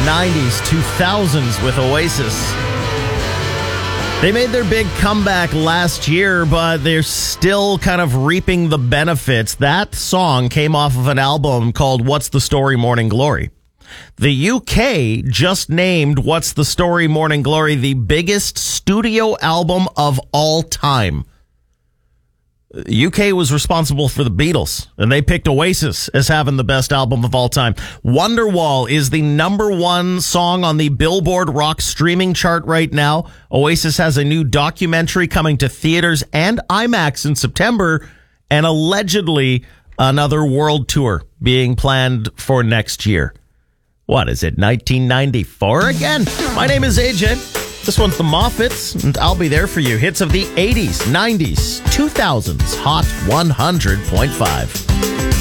90s, 2000s with Oasis. They made their big comeback last year, but they're still kind of reaping the benefits. That song came off of an album called What's the Story Morning Glory. The UK just named What's the Story Morning Glory the biggest studio album of all time. UK was responsible for the Beatles, and they picked Oasis as having the best album of all time. Wonderwall is the number one song on the Billboard Rock streaming chart right now. Oasis has a new documentary coming to theaters and IMAX in September, and allegedly another world tour being planned for next year. What is it, 1994 again? My name is AJ. This one's the Moffats, and I'll be there for you. Hits of the 80s, 90s, 2000s, Hot 100.5.